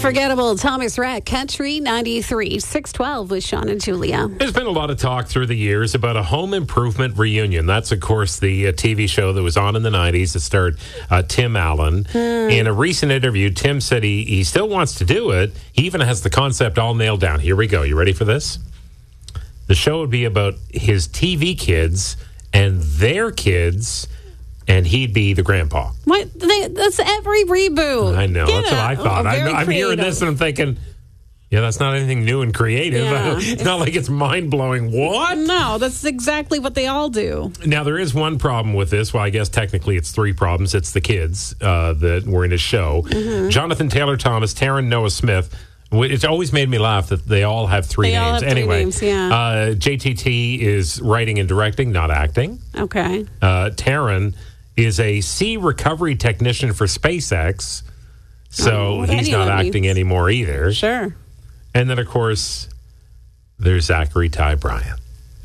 Unforgettable Thomas Rhett, Country 93, 612 with Sean and Julia. There's been a lot of talk through the years about a home improvement reunion. That's, of course, the TV show that was on in the 90s that starred Tim Allen. In a recent interview, Tim said he still wants to do it. He even has the concept all nailed down. Here we go. You ready for this? The show would be about his TV kids and their kids, and he'd be the grandpa. What? That's every reboot. I know. That's what I thought. I'm hearing this and I'm thinking, yeah, that's not anything new and creative. Yeah, it's not like it's mind-blowing. What? No, that's exactly what they all do. Now, there is one problem with this. Well, I guess technically it's three problems. It's the kids that were in his show. Mm-hmm. Jonathan Taylor Thomas, Taryn Noah Smith. It's always made me laugh that they all have three names. All have three names, yeah. JTT is writing and directing, not acting. Okay. Taryn is a sea recovery technician for SpaceX, so he's not acting anymore either. Sure. And then, of course, there's Zachary Ty Bryan,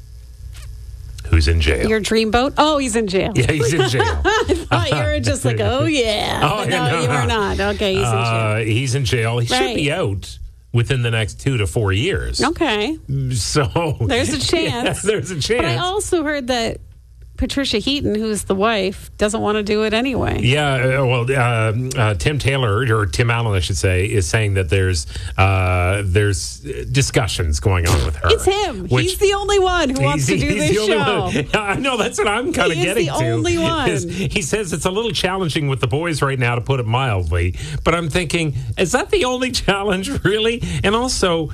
who's in jail. Your dreamboat? Oh, he's in jail. Yeah, he's in jail. I thought you were just like, oh, yeah. Oh, no, you were not. Okay, he's in jail. He's in jail. He should be out within the next 2 to 4 years. Okay. So there's a chance. Yeah, there's a chance. But I also heard that Patricia Heaton, who's the wife, doesn't want to do it anyway. Yeah, well, Tim Taylor, or Tim Allen, I should say, is saying that there's discussions going on with her. It's him. He's the only one who wants to do this show. I know, that's what I'm kind of getting to. He's the only one. He says it's a little challenging with the boys right now, to put it mildly. But I'm thinking, is that the only challenge, really? And also,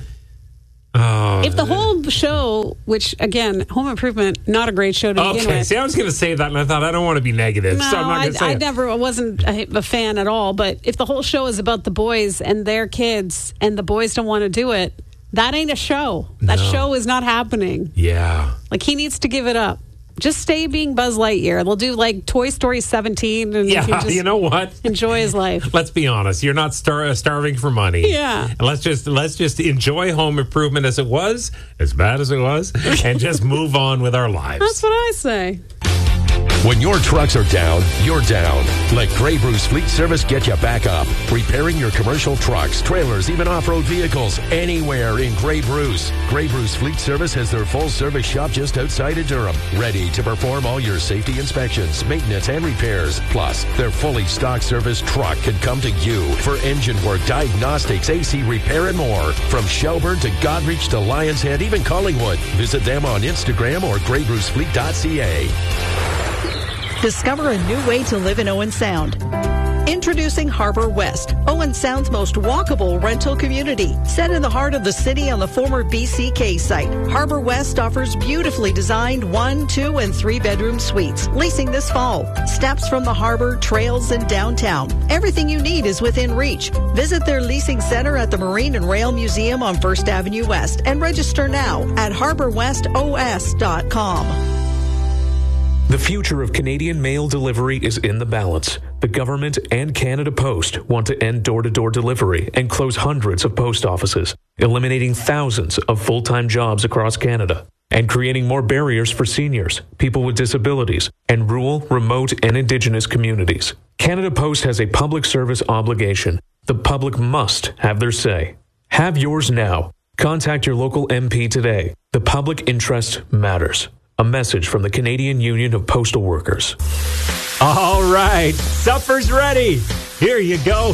if the whole show, which, again, Home Improvement, not a great show to begin with. See, I was going to say that, and I thought, I don't want to be negative, no, so I'm not going to say I wasn't a fan at all, but if the whole show is about the boys and their kids, and the boys don't want to do it, that ain't a show. That show is not happening. Yeah. Like, he needs to give it up. Just stay being Buzz Lightyear. They'll do like Toy Story 17, and you know what? Enjoy his life. Let's be honest. You're not starving for money. Yeah. And let's just enjoy Home Improvement as it was, as bad as it was, and just move on with our lives. That's what I say. When your trucks are down, you're down. Let Grey Bruce Fleet Service get you back up. Repairing your commercial trucks, trailers, even off-road vehicles, anywhere in Grey Bruce. Grey Bruce Fleet Service has their full-service shop just outside of Durham, ready to perform all your safety inspections, maintenance, and repairs. Plus, their fully stocked service truck can come to you for engine work, diagnostics, AC repair, and more. From Shelburne to Godrich to Lions Head, even Collingwood. Visit them on Instagram or greybrucefleet.ca. Discover a new way to live in Owen Sound. Introducing Harbor West, Owen Sound's most walkable rental community. Set in the heart of the city on the former BCK site, Harbor West offers beautifully designed 1, 2, and 3-bedroom suites. Leasing this fall. Steps from the harbor, trails, and downtown. Everything you need is within reach. Visit their leasing center at the Marine and Rail Museum on 1st Avenue West and register now at harborwestos.com. The future of Canadian mail delivery is in the balance. The government and Canada Post want to end door-to-door delivery and close hundreds of post offices, eliminating thousands of full-time jobs across Canada, and creating more barriers for seniors, people with disabilities, and rural, remote, and Indigenous communities. Canada Post has a public service obligation. The public must have their say. Have yours now. Contact your local MP today. The public interest matters. A message from the Canadian Union of Postal Workers. All right, supper's ready. Here you go.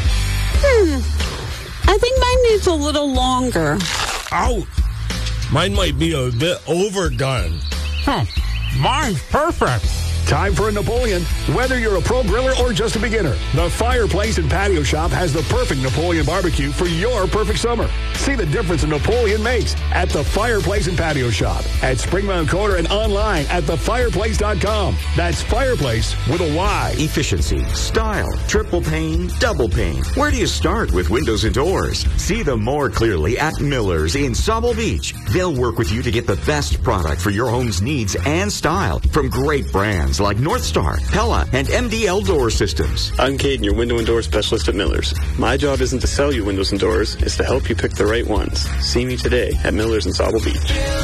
I think mine needs a little longer. Ow! Mine might be a bit overdone. Mine's perfect. Time for a Napoleon. Whether you're a pro griller or just a beginner, the Fireplace and Patio Shop has the perfect Napoleon barbecue for your perfect summer. See the difference a Napoleon makes at the Fireplace and Patio Shop at Springmount Corner and online at thefireplace.com. That's Fireplace with a Y. Efficiency, style, triple pane, double pane. Where do you start with windows and doors? See them more clearly at Miller's in Sauble Beach. They'll work with you to get the best product for your home's needs and style from great brands like North Star, Pella, and MDL Door Systems. I'm Caden, your window and door specialist at Miller's. My job isn't to sell you windows and doors, it's to help you pick the right ones. See me today at Miller's in Sauble Beach.